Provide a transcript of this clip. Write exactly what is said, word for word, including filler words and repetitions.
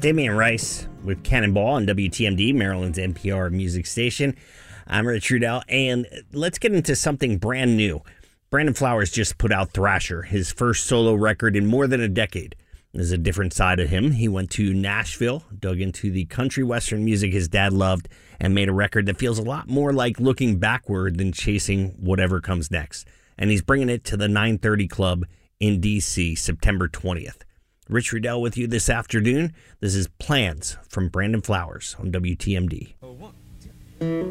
Damian Rice with Cannonball on W T M D, Maryland's N P R music station. I'm Rich Rudell, and let's get into something brand new. Brandon Flowers just put out Thrasher, his first solo record in more than a decade. There's a different side of him. He went to Nashville, dug into the country western music his dad loved, and made a record that feels a lot more like looking backward than chasing whatever comes next. And he's bringing it to the nine thirty Club in D C September twentieth. Rich Rudell with you this afternoon. This is Plans from Brandon Flowers on W T M D.